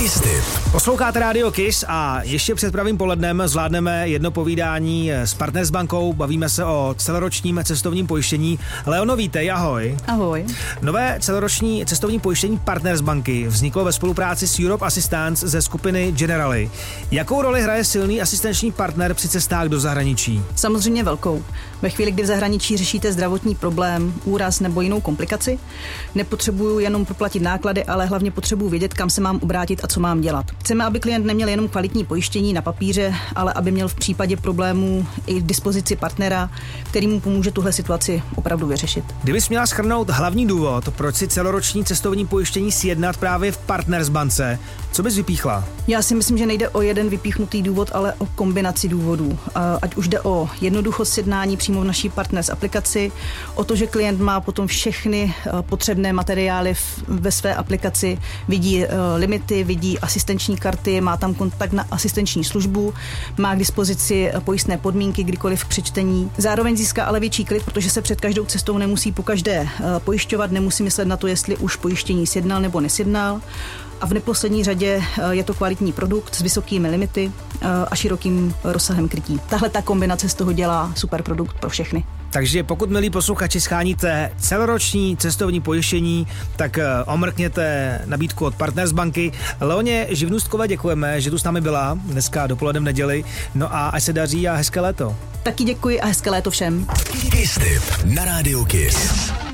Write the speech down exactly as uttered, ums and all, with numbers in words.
Posloucháte Radio Kiss a ještě před pravým polednem zvládneme jedno povídání s Partnersbankou. Bavíme se o celoročním cestovním pojištění. Leono, vítej, ahoj. Ahoj. Nové celoroční cestovní pojištění Partnersbanky vzniklo ve spolupráci s Europe Assistance ze skupiny Generali. Jakou roli hraje silný asistenční partner při cestách do zahraničí? Samozřejmě velkou. Ve chvíli, kdy v zahraničí řešíte zdravotní problém, úraz nebo jinou komplikaci, nepotřebuju jenom proplatit náklady, ale hlavně potřebuju vědět, kam se mám obrátit a co mám dělat. Chceme, aby klient neměl jenom kvalitní pojištění na papíře, ale aby měl v případě problémů i dispozici partnera, který mu pomůže tuhle situaci opravdu vyřešit. Kdybys měla shrnout hlavní důvod, proč si celoroční cestovní pojištění sjednat právě v Partnersbance, co bys vypíchla? Já si myslím, že nejde o jeden vypíchnutý důvod, ale o kombinaci důvodů. Ať už jde o jednoduchost sjednání přímo v naší Partners aplikaci, o to, že klient má potom všechny potřebné materiály ve své aplikaci, vidí limity, vidí asistenční karty, má tam kontakt na asistenční službu, má k dispozici pojistné podmínky kdykoliv k přečtení. Zároveň získá ale větší klid, protože se před každou cestou nemusí pokaždé pojišťovat, nemusí myslet na to, jestli už pojištění sjednal nebo nesjednal. A v neposlední řadě je to kvalitní produkt s vysokými limity a širokým rozsahem krytí. Tahle ta kombinace z toho dělá super produkt pro všechny. Takže pokud, milí posluchači, scháníte celoroční cestovní pojištění, tak omrkněte nabídku od Partnersbanky. Leoně Živnůstkové děkujeme, že tu s námi byla dneska dopoledne v neděli. No a ať se daří a hezké léto. Taky děkuji a hezké léto všem. Kiss Tip na rádiu Kiss.